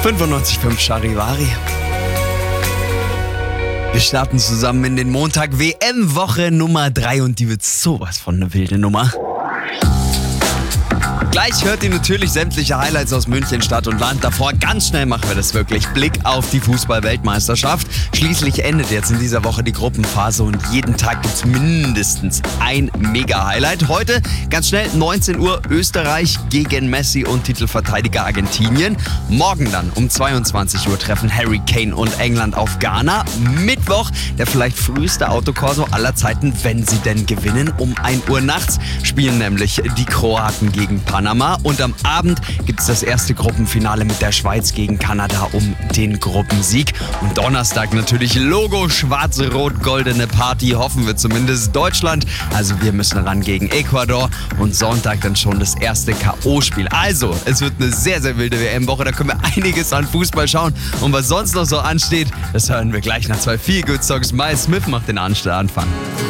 95.5 Charivari. Wir starten zusammen in den Montag WM-Woche Nummer 3 und die wird sowas von eine wilde Nummer. Gleich hört ihr natürlich sämtliche Highlights aus München, Stadt und Land. Davor ganz schnell machen wir das wirklich. Blick auf die Fußball-Weltmeisterschaft. Schließlich endet jetzt in dieser Woche die Gruppenphase und jeden Tag gibt es mindestens ein Mega-Highlight. Heute ganz schnell 19 Uhr Österreich gegen Messi und Titelverteidiger Argentinien. Morgen dann um 22 Uhr treffen Harry Kane und England auf Ghana. Mittwoch der vielleicht früheste Autokorso aller Zeiten, wenn sie denn gewinnen. Um 1 Uhr nachts spielen nämlich die Kroaten gegen Panama. Und am Abend gibt es das erste Gruppenfinale mit der Schweiz gegen Kanada um den Gruppensieg. Und Donnerstag natürlich Logo, schwarz-rot-goldene Party, hoffen wir zumindest. Deutschland, also wir müssen ran gegen Ecuador. Und Sonntag dann schon das erste K.O.-Spiel. Also, es wird eine sehr, sehr wilde WM-Woche. Da können wir einiges an Fußball schauen. Und was sonst noch so ansteht, das hören wir gleich nach 2 Feel-Good-Songs. Miles Smith macht den Anfang.